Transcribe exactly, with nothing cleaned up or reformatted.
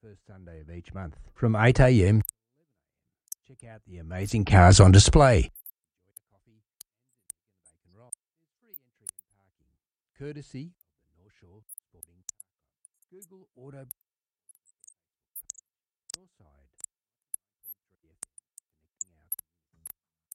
First Sunday of each month from eight a m Check out the amazing cars on display. Enjoy a coffee and a bacon roll. There's free entry and parking, courtesy of the North Shore Sporting Car Club. Google Auto your side